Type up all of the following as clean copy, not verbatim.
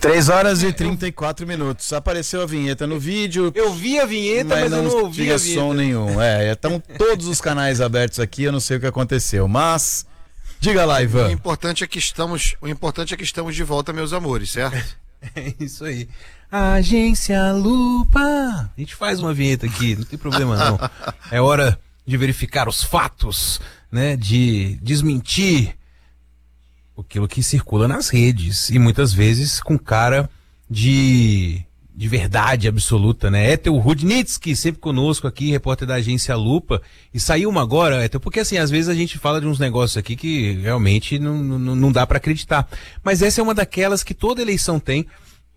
3h34. Apareceu a vinheta no vídeo. Eu vi a vinheta, mas eu não ouvi a vinheta. Som nenhum. Estão todos os canais abertos aqui, eu não sei o que aconteceu, mas diga lá, Ivan. O importante é que estamos de volta, meus amores, certo? É isso aí. Agência Lupa. A gente faz uma vinheta aqui, não tem problema não. É hora de verificar os fatos, né? De desmentir aquilo que circula nas redes e muitas vezes com cara de verdade absoluta, né? Ethel Rudnitsky, sempre conosco aqui, repórter da Agência Lupa. E saiu uma agora, Ethel, porque assim, às vezes a gente fala de uns negócios aqui que realmente não dá para acreditar. Mas essa é uma daquelas que toda eleição tem,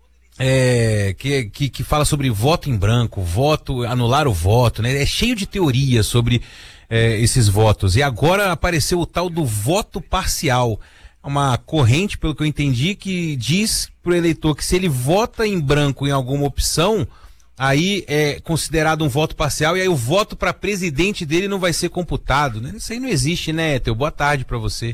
que fala sobre voto em branco, anular o voto, né? É cheio de teorias sobre esses votos. E agora apareceu o tal do voto parcial. Uma corrente, pelo que eu entendi, que diz pro eleitor que se ele vota em branco em alguma opção, aí é considerado um voto parcial e aí o voto para presidente dele não vai ser computado, né? Isso aí não existe, né, Ethel? Boa tarde para você.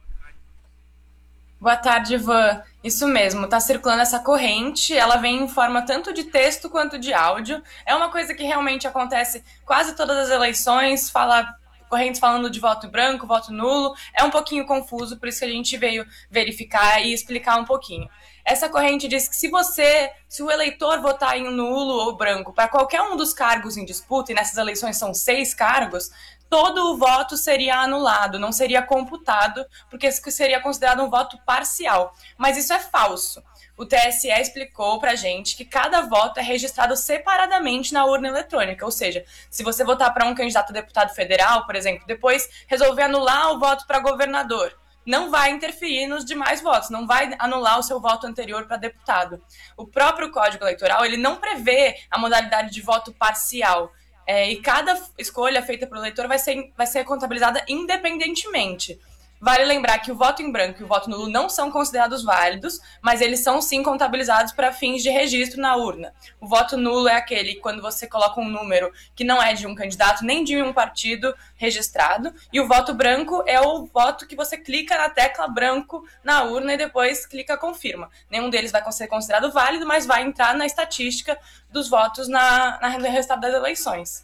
Boa tarde, Ivan. Isso mesmo, tá circulando essa corrente, ela vem em forma tanto de texto quanto de áudio. É uma coisa que realmente acontece quase todas as eleições, correntes falando de voto branco, voto nulo, é um pouquinho confuso, por isso que a gente veio verificar e explicar um pouquinho. Essa corrente diz que se o eleitor votar em nulo ou branco para qualquer um dos cargos em disputa, e nessas eleições são 6 cargos, todo o voto seria anulado, não seria computado, porque isso seria considerado um voto parcial. Mas isso é falso. O TSE explicou pra gente que cada voto é registrado separadamente na urna eletrônica, ou seja, se você votar para um candidato a deputado federal, por exemplo, depois resolver anular o voto para governador, não vai interferir nos demais votos, não vai anular o seu voto anterior para deputado. O próprio Código Eleitoral, ele não prevê a modalidade de voto parcial, e cada escolha feita pelo eleitor vai ser contabilizada independentemente. Vale lembrar que o voto em branco e o voto nulo não são considerados válidos, mas eles são sim contabilizados para fins de registro na urna. O voto nulo é aquele quando você coloca um número que não é de um candidato nem de um partido registrado, e o voto branco é o voto que você clica na tecla branco na urna e depois clica confirma. Nenhum deles vai ser considerado válido, mas vai entrar na estatística dos votos no resultado das eleições.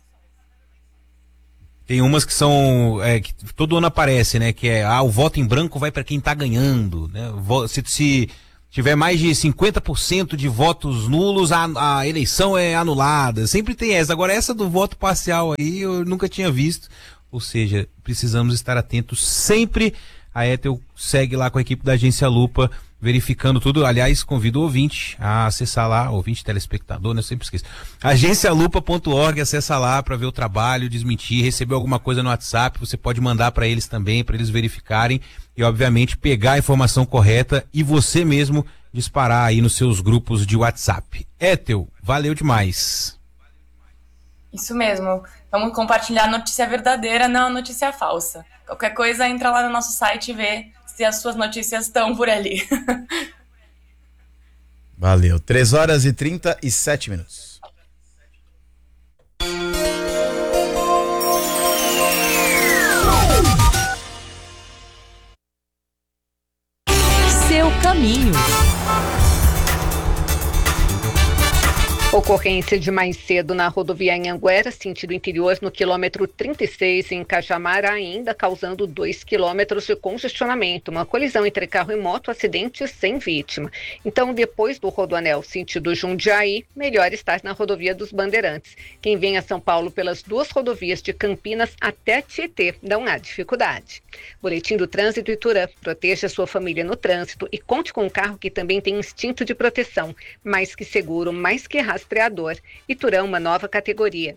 Tem umas que são, que todo ano aparece, né? Que o voto em branco vai para quem tá ganhando, né? Se tiver mais de 50% de votos nulos, a eleição é anulada. Sempre tem essa. Agora essa do voto parcial aí eu nunca tinha visto. Ou seja, precisamos estar atentos sempre. A Ethel segue lá com a equipe da Agência Lupa, verificando tudo. Aliás, convido o ouvinte a acessar lá, ouvinte telespectador, né? Eu sempre esqueço. agencialupa.org, acessa lá para ver o trabalho, desmentir, receber alguma coisa no WhatsApp, você pode mandar para eles também, para eles verificarem e, obviamente, pegar a informação correta e você mesmo disparar aí nos seus grupos de WhatsApp. Ethel, valeu demais. Isso mesmo. Vamos compartilhar a notícia verdadeira, não a notícia falsa. Qualquer coisa, entra lá no nosso site e vê se as suas notícias estão por ali. Valeu. 3h37. Seu caminho. Ocorrência de mais cedo na rodovia Anhanguera, sentido interior, no quilômetro 36, em Cajamar, ainda causando 2 quilômetros de congestionamento. Uma colisão entre carro e moto, acidente sem vítima. Então, depois do Rodoanel, sentido Jundiaí, melhor estar na rodovia dos Bandeirantes. Quem vem a São Paulo pelas 2 rodovias de Campinas até Tietê, não há dificuldade. Boletim do Trânsito Iturã. Proteja sua família no trânsito e conte com um carro que também tem instinto de proteção. Mais que seguro, mais que rastreador. Iturã, uma nova categoria.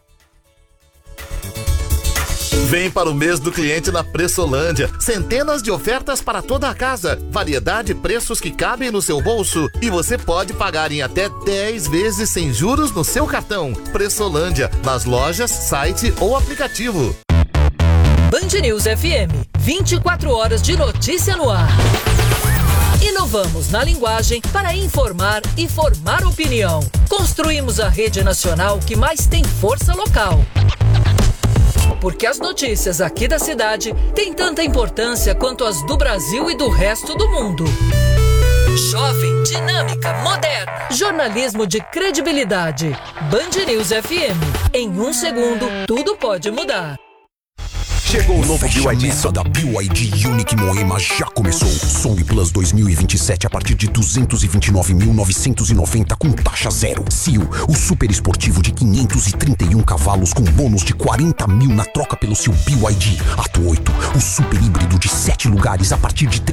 Vem para o mês do cliente na Pressolândia. Centenas de ofertas para toda a casa. Variedade e preços que cabem no seu bolso. E você pode pagar em até 10 vezes sem juros no seu cartão. Pressolândia, nas lojas, site ou aplicativo. Band News FM, 24 horas de notícia no ar. Inovamos na linguagem para informar e formar opinião. Construímos a rede nacional que mais tem força local. Porque as notícias aqui da cidade têm tanta importância quanto as do Brasil e do resto do mundo. Jovem, dinâmica, moderna. Jornalismo de credibilidade. Band News FM. Em 1 segundo, tudo pode mudar. Chegou o novo BYD. Da BYD Unique Moema já começou. Song Plus 2027 a partir de 229.990 com taxa zero. Seal, o super esportivo de 531 cavalos com bônus de 40 mil na troca pelo seu BYD. Ato 8, o super híbrido de 7 lugares a partir de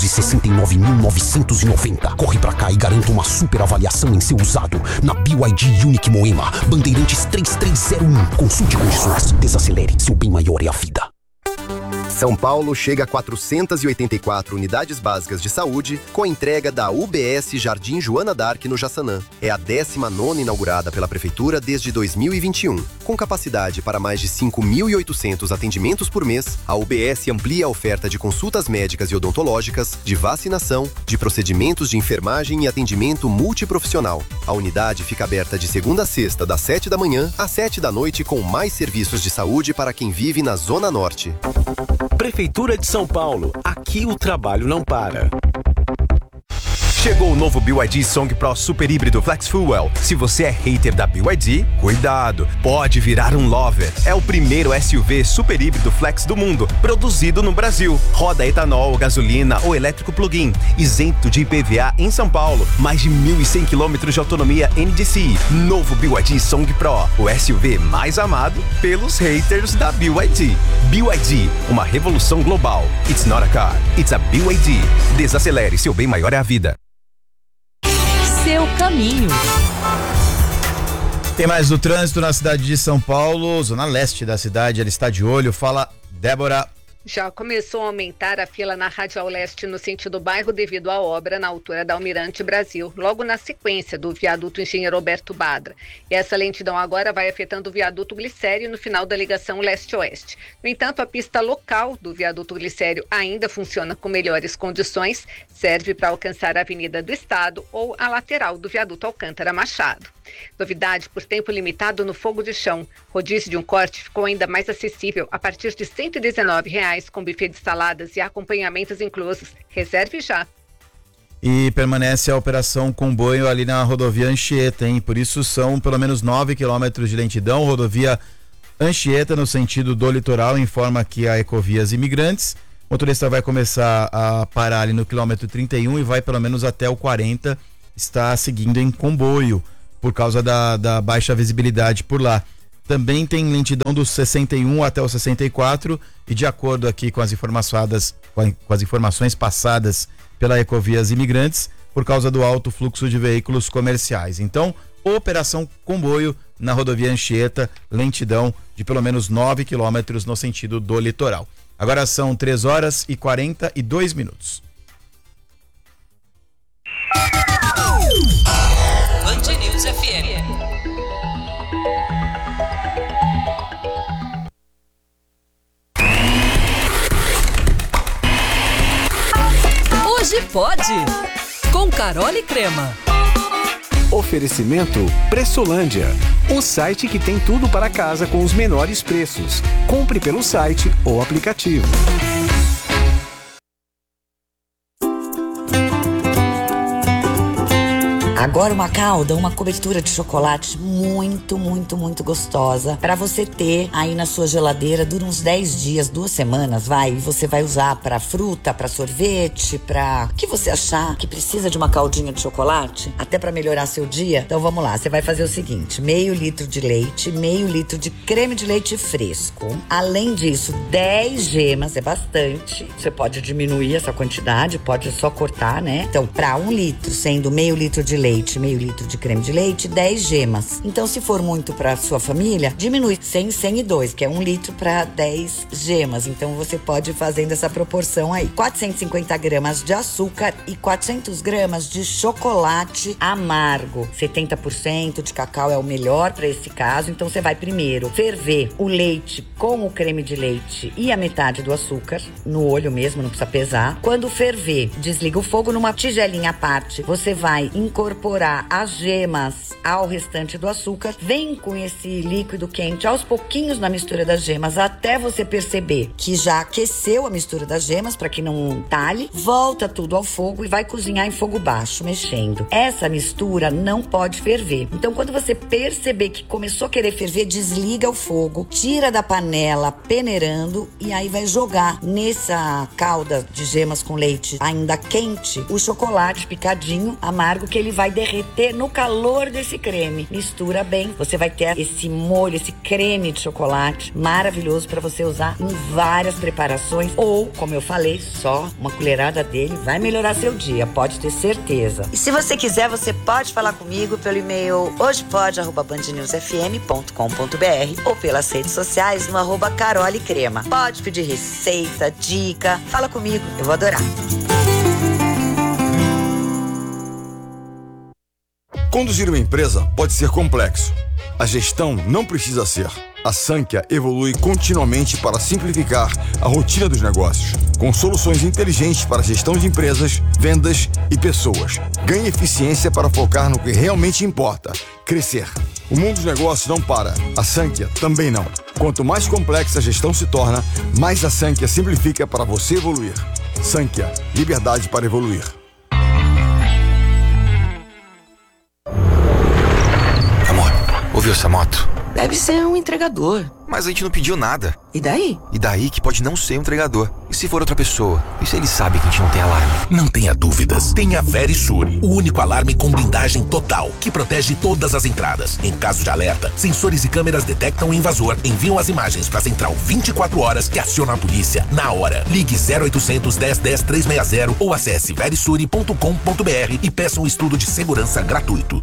369.990. Corre pra cá e garanta uma super avaliação em seu usado na BYD Unique Moema. Bandeirantes 3301. Consulte condições. Desacelere. Seu bem maior é a vida. São Paulo chega a 484 unidades básicas de saúde com a entrega da UBS Jardim Joana d'Arc no Jaçanã. É a 19ª inaugurada pela Prefeitura desde 2021. Com capacidade para mais de 5.800 atendimentos por mês, a UBS amplia a oferta de consultas médicas e odontológicas, de vacinação, de procedimentos de enfermagem e atendimento multiprofissional. A unidade fica aberta de segunda a sexta, das 7 da manhã às 7 da noite, com mais serviços de saúde para quem vive na Zona Norte. Prefeitura de São Paulo. Aqui o trabalho não para. Chegou o novo BYD Song Pro Super Híbrido Flex Fuel. Se você é hater da BYD, cuidado, pode virar um lover. É o primeiro SUV super híbrido flex do mundo, produzido no Brasil. Roda etanol, gasolina ou elétrico plug-in, isento de IPVA em São Paulo. Mais de 1.100 km de autonomia NDCi. Novo BYD Song Pro, o SUV mais amado pelos haters da BYD. BYD, uma revolução global. It's not a car, it's a BYD. Desacelere, seu bem maior é a vida. Seu caminho. Tem mais do trânsito na cidade de São Paulo, zona leste da cidade, ela está de olho. Fala, Débora. Já começou a aumentar a fila na Radial Leste no sentido bairro devido à obra na altura da Almirante Brasil, logo na sequência do viaduto Engenheiro Alberto Badra. E essa lentidão agora vai afetando o viaduto Glicério no final da ligação leste-oeste. No entanto, a pista local do viaduto Glicério ainda funciona com melhores condições, serve para alcançar a Avenida do Estado ou a lateral do viaduto Alcântara Machado. Novidade por tempo limitado no fogo de chão. Rodízio de um corte ficou ainda mais acessível a partir de R$ 119, com buffet de saladas e acompanhamentos inclusos. Reserve já. E permanece a operação comboio ali na rodovia Anchieta, hein? Por isso são pelo menos 9 quilômetros de lentidão. Rodovia Anchieta no sentido do litoral, informa aqui a Ecovias Imigrantes. O motorista vai começar a parar ali no quilômetro 31 e vai pelo menos até o 40. Está seguindo em comboio por causa da baixa visibilidade por lá. Também tem lentidão do 61 até o 64 e de acordo aqui com as informações passadas pela Ecovias Imigrantes, por causa do alto fluxo de veículos comerciais. Então, operação comboio na rodovia Anchieta, lentidão de pelo menos 9 quilômetros no sentido do litoral. Agora são 3h42. Band News FM. Hoje pode, com Carol e Crema. Oferecimento Pressolândia, o site que tem tudo para casa com os menores preços. Compre pelo site ou aplicativo. Agora uma calda, uma cobertura de chocolate muito, muito, muito gostosa para você ter aí na sua geladeira, dura uns 10 dias, 2 semanas, vai, e você vai usar para fruta, para sorvete, para o que você achar que precisa de uma caldinha de chocolate, até para melhorar seu dia. Então vamos lá, você vai fazer o seguinte: meio litro de leite, meio litro de creme de leite fresco. Além disso, 10 gemas, é bastante. Você pode diminuir essa quantidade, pode só cortar, né? Então, para 1 litro, sendo meio litro de leite, meio litro de creme de leite, 10 gemas. Então, se for muito para sua família, diminui 100, 100 e 2, que é 1 litro para 10 gemas. Então, você pode ir fazendo essa proporção aí. 450 gramas de açúcar e 400 gramas de chocolate amargo. 70% de cacau é o melhor para esse caso. Então, você vai primeiro ferver o leite com o creme de leite e a metade do açúcar, no olho mesmo, não precisa pesar. Quando ferver, desliga o fogo numa tigelinha à parte. Você vai incorporar incorporar as gemas ao restante do açúcar. Vem com esse líquido quente aos pouquinhos na mistura das gemas, até você perceber que já aqueceu a mistura das gemas, para que não talhe. Volta tudo ao fogo e vai cozinhar em fogo baixo, mexendo. Essa mistura não pode ferver. Então, quando você perceber que começou a querer ferver, desliga o fogo, tira da panela peneirando e aí vai jogar nessa calda de gemas com leite ainda quente o chocolate picadinho amargo, que ele vai derreter no calor desse creme. Mistura bem, você vai ter esse molho, esse creme de chocolate maravilhoso para você usar em várias preparações, ou, como eu falei, só uma colherada dele vai melhorar seu dia, pode ter certeza. E se você quiser, você pode falar comigo pelo e-mail hojepode@bandnewsfm.com.br ou pelas redes sociais no @carolecrema. Pode pedir receita, dica, fala comigo, eu vou adorar. Conduzir uma empresa pode ser complexo. A gestão não precisa ser. A Sankhya evolui continuamente para simplificar a rotina dos negócios, com soluções inteligentes para a gestão de empresas, vendas e pessoas. Ganhe eficiência para focar no que realmente importa: crescer. O mundo dos negócios não para. A Sankhya também não. Quanto mais complexa a gestão se torna, mais a Sankhya simplifica para você evoluir. Sankhya, liberdade para evoluir. Amor, ouviu essa moto? Deve ser um entregador. Mas a gente não pediu nada. E daí? E daí que pode não ser um entregador. E se for outra pessoa? E se ele sabe que a gente não tem alarme? Não tenha dúvidas. Tenha Verisur, o único alarme com blindagem total, que protege todas as entradas. Em caso de alerta, sensores e câmeras detectam o invasor, enviam as imagens para a central 24 horas que aciona a polícia na hora. Ligue 0800 10 10 360 ou acesse verisure.com.br e peça um estudo de segurança gratuito.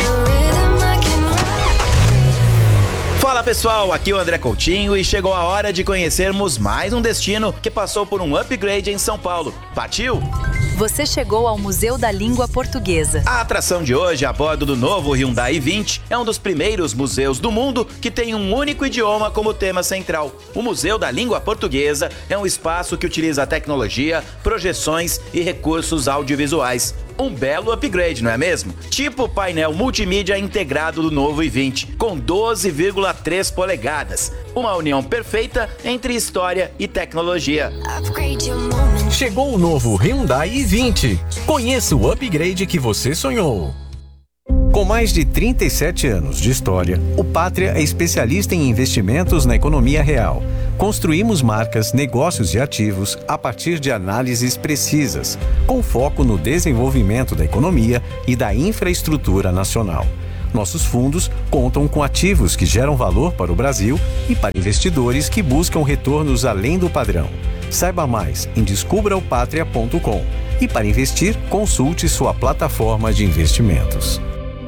Fala pessoal, aqui é o André Coutinho e chegou a hora de conhecermos mais um destino que passou por um upgrade em São Paulo. Partiu? Você chegou ao Museu da Língua Portuguesa. A atração de hoje, a bordo do novo Hyundai i20, é um dos primeiros museus do mundo que tem um único idioma como tema central. O Museu da Língua Portuguesa é um espaço que utiliza tecnologia, projeções e recursos audiovisuais. Um belo upgrade, não é mesmo? Tipo o painel multimídia integrado do novo i20, com 12,3 polegadas. Uma união perfeita entre história e tecnologia. Chegou o novo Hyundai i20. Conheça o upgrade que você sonhou. Com mais de 37 anos de história, o Pátria é especialista em investimentos na economia real. Construímos marcas, negócios e ativos a partir de análises precisas, com foco no desenvolvimento da economia e da infraestrutura nacional. Nossos fundos contam com ativos que geram valor para o Brasil e para investidores que buscam retornos além do padrão. Saiba mais em descubraopatria.com e para investir, consulte sua plataforma de investimentos.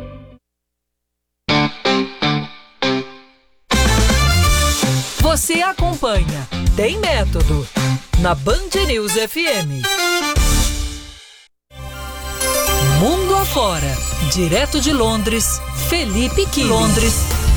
Você acompanha Tem Método na Band News FM. Mundo afora, direto de Londres, Felipe Quiles.